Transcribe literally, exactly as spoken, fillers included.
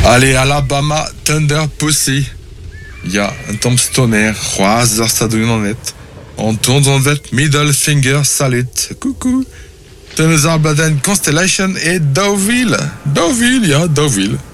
Allez, Alabama Thunder Pussy. Ja, een Tom Stoner, Roise der Stadionet. On tourne en vet Middle Finger Salit. Coucou. Tenez Bladen Constellation et Deauville. Deauville, ja, Deauville.